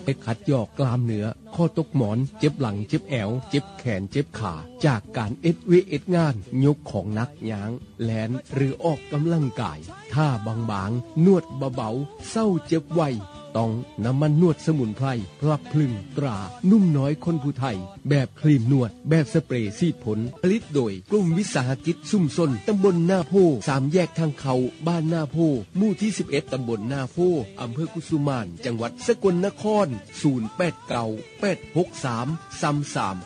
ไปขัดยอกกล้ามเนื้อข้อตกหมอนเจ็บหลังเจ็บแอวเจ็บแขนเจ็บขาจากการเอ็ดงานยกของหนักย้างแลนหรือออกกำลังกายท่าบางๆนวดเบาๆเศร้าเจ็บไวต้องน้ำมันนวดสมุนไพรพลับพลึงตรานุ่มน้อยคนผู้ไทยแบบครีมนวดแบบสเปรย์ซีดผลผลิตโดยกลุ่มวิสาหกิจชุมชนตำบลนาโพ3แยกทางเขาบ้านนาโพหมู่ที่11ตำบลนาโพอำเภอกุสุมานจังหวัดสกลนคร08986333